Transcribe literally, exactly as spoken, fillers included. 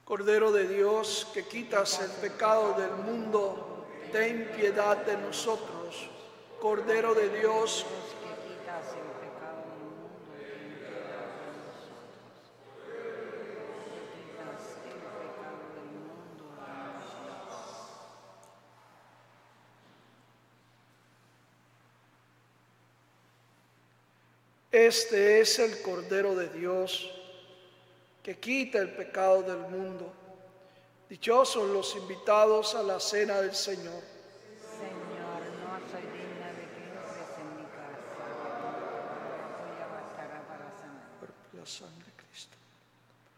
Cordero de Dios, que quitas el pecado del mundo, ten piedad de nosotros. Cordero de Dios, que quitas el pecado del mundo, ten piedad de nosotros. Que quitas el pecado del mundo, danos la paz. este es el Cordero de Dios, que quita el pecado del mundo. Dichosos los invitados a la cena del Señor. Señor, no soy digna de que entres en mi casa, pero tu palabra tuya bastará para sanar. Cuerpo y la sangre